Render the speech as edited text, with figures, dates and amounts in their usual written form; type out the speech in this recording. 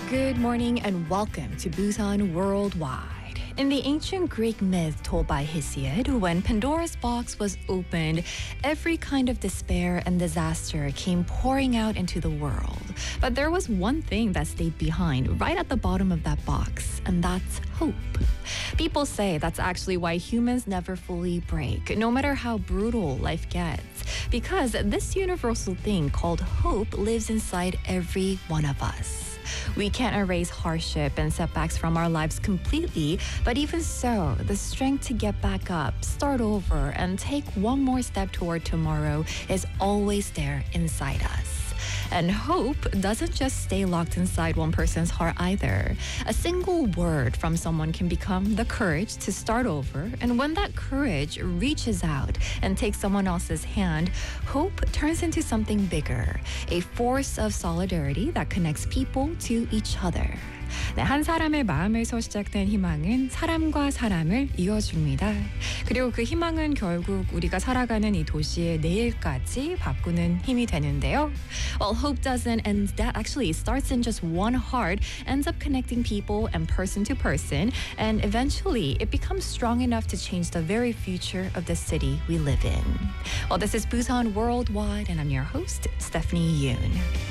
Good morning and welcome to Busan Worldwide. In the ancient Greek myth told by Hesiod, when Pandora's box was opened, every kind of despair and disaster came pouring out into the world. But there was one thing that stayed behind right at the bottom of that box, and that's hope. People say that's actually why humans never fully break, no matter how brutal life gets. Because this universal thing called hope lives inside every one of us. We can't erase hardship and setbacks from our lives completely, but even so, the strength to get back up, start over, and take one more step toward tomorrow is always there inside us. And hope doesn't just stay locked inside one person's heart either. A single word from someone can become the courage to start over, and when that courage reaches out and takes someone else's hand, hope turns into something bigger, a force of solidarity that connects people to each other. 네, 한 사람의 마음에서 시작된 희망은 사람과 사람을 이어줍니다. 그리고 그 희망은 결국 우리가 살아가는 이 도시의 내일까지 바꾸는 힘이 되는데요. Well, hope doesn't end that actually starts in just one heart, ends up connecting people and person to person, and eventually it becomes strong enough to change the very future of the city we live in. Well, this is Busan Worldwide, and I'm your host, Stephanie Yoon.